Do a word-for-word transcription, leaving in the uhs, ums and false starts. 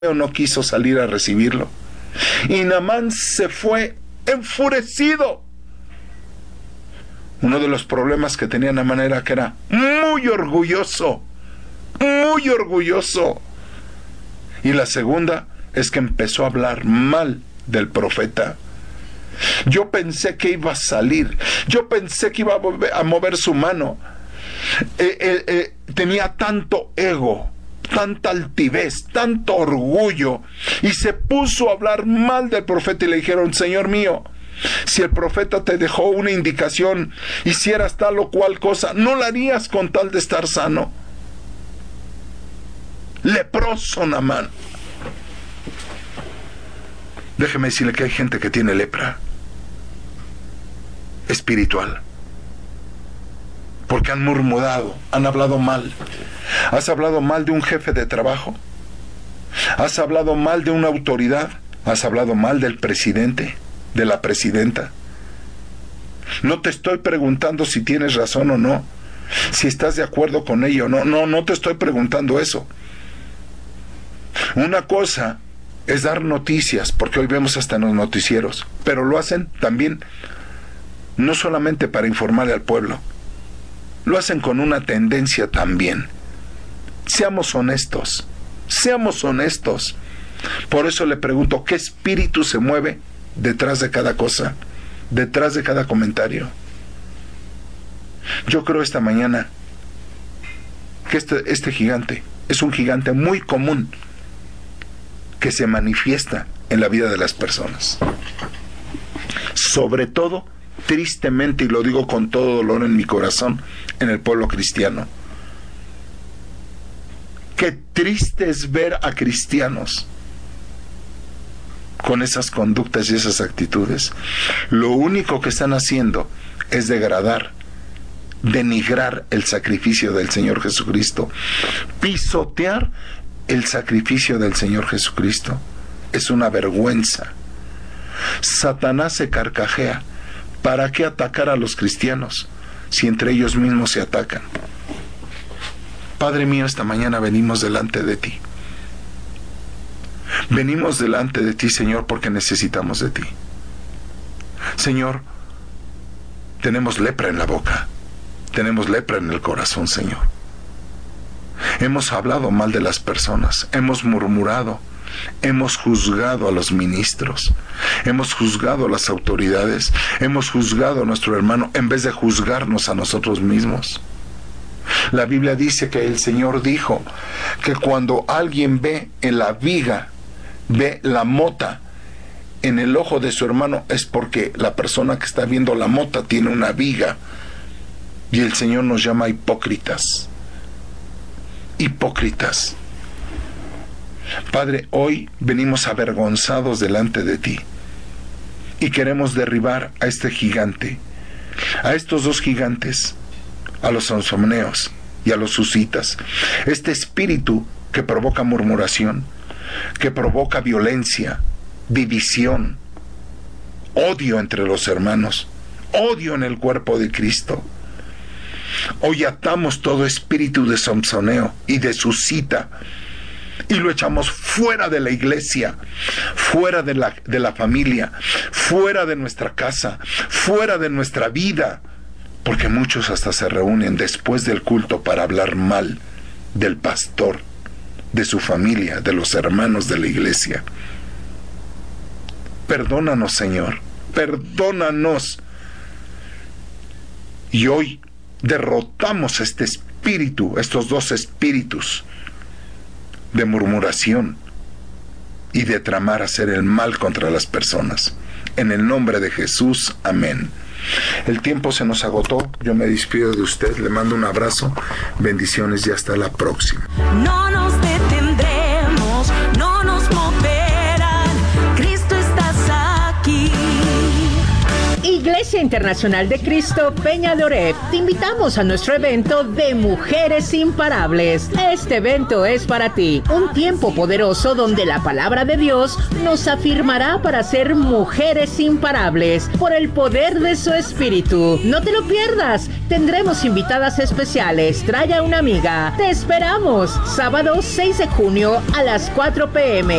no quiso salir a recibirlo. Y Naamán se fue enfurecido. Uno de los problemas que tenía Naamán era que era muy orgulloso, muy orgulloso. Y la segunda es que empezó a hablar mal del profeta. Yo pensé que iba a salir, yo pensé que iba a mover, a mover su mano. Eh, eh, eh, tenía tanto ego, tanta altivez, tanto orgullo, y se puso a hablar mal del profeta y le dijeron: Señor mío, si el profeta te dejó una indicación, hicieras tal o cual cosa, ¿no la harías con tal de estar sano? Leproso Naamán. Déjeme decirle que hay gente que tiene lepra espiritual, porque han murmurado, han hablado mal. ¿Has hablado mal de un jefe de trabajo? ¿Has hablado mal de una autoridad? ¿Has hablado mal del presidente, de la presidenta? No te estoy preguntando si tienes razón o no, si estás de acuerdo con ello o no. No, no te estoy preguntando eso. Una cosa es dar noticias, porque hoy vemos hasta en los noticieros, pero lo hacen también no solamente para informarle al pueblo, lo hacen con una tendencia también. Seamos honestos, seamos honestos. Por eso le pregunto, ¿qué espíritu se mueve detrás de cada cosa, detrás de cada comentario? Yo creo esta mañana que este, este gigante es un gigante muy común que se manifiesta en la vida de las personas. Sobre todo, tristemente, y lo digo con todo dolor en mi corazón, en el pueblo cristiano. Qué triste es ver a cristianos con esas conductas y esas actitudes. Lo único que están haciendo es degradar, denigrar el sacrificio del Señor Jesucristo, pisotear el sacrificio del Señor Jesucristo. Es una vergüenza. Satanás se carcajea. ¿Para qué atacar a los cristianos si entre ellos mismos se atacan? Padre mío, esta mañana venimos delante de ti. Venimos delante de ti, Señor, porque necesitamos de ti. Señor, tenemos lepra en la boca, tenemos lepra en el corazón, Señor. Hemos hablado mal de las personas, hemos murmurado, hemos juzgado a los ministros, hemos juzgado a las autoridades, hemos juzgado a nuestro hermano en vez de juzgarnos a nosotros mismos. La Biblia dice que el Señor dijo que cuando alguien ve en la viga, ve la mota en el ojo de su hermano, es porque la persona que está viendo la mota tiene una viga. Y el Señor nos llama hipócritas. Hipócritas. Padre, hoy venimos avergonzados delante de ti y queremos derribar a este gigante, a estos dos gigantes, a los sansomneos y a los susitas, este espíritu que provoca murmuración, que provoca violencia, división, odio entre los hermanos, odio en el cuerpo de Cristo. Hoy atamos todo espíritu de sansoneo y de susita y lo echamos fuera de la iglesia, fuera de la, de la familia, fuera de nuestra casa, fuera de nuestra vida, porque muchos hasta se reúnen después del culto para hablar mal del pastor, de su familia, de los hermanos de la iglesia. Perdónanos, Señor, perdónanos. Y hoy derrotamos este espíritu, estos dos espíritus de murmuración y de tramar hacer el mal contra las personas. En el nombre de Jesús, amén. El tiempo se nos agotó, yo me despido de usted, le mando un abrazo, bendiciones y hasta la próxima. No nos detendremos, no nos moverán, Cristo estás aquí. Iglesia Iglesia Internacional de Cristo Peña de Oreb, te invitamos a nuestro evento de Mujeres Imparables. Este evento es para ti, un tiempo poderoso donde la palabra de Dios nos afirmará para ser mujeres imparables por el poder de su espíritu. No te lo pierdas, tendremos invitadas especiales, trae a una amiga. Te esperamos, sábado seis de junio a las cuatro p m